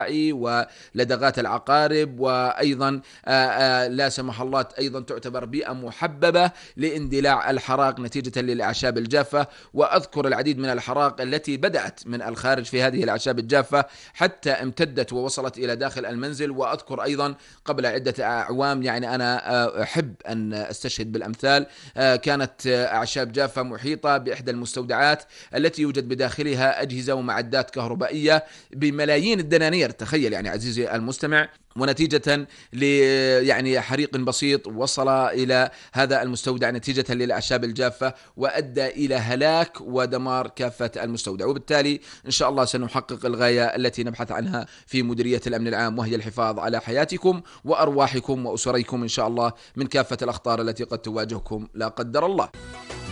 ولدغات العقارب، وأيضا لا سمح الله أيضا تعتبر بيئة محببة لاندلاع الحرائق نتيجة للأعشاب الجافة. وأذكر العديد من الحرائق التي بدأت من الخارج في هذه الأعشاب الجافة حتى امتدت ووصلت إلى داخل المنزل. وأذكر أيضا قبل عدة أعوام، يعني أنا أحب أن أستشهد بالأمثال، كانت أعشاب جافة محيطة بإحدى المستودعات التي يوجد بداخلها أجهزة ومعدات كهربائية بملايين الدنانير، تخيل يعني عزيزي المستمع. ونتيجة يعني حريق بسيط وصل إلى هذا المستودع نتيجة للأعشاب الجافة، وأدى إلى هلاك ودمار كافة المستودع. وبالتالي إن شاء الله سنحقق الغاية التي نبحث عنها في مديرية الأمن العام، وهي الحفاظ على حياتكم وأرواحكم وأسريكم إن شاء الله من كافة الأخطار التي قد تواجهكم لا قدر الله.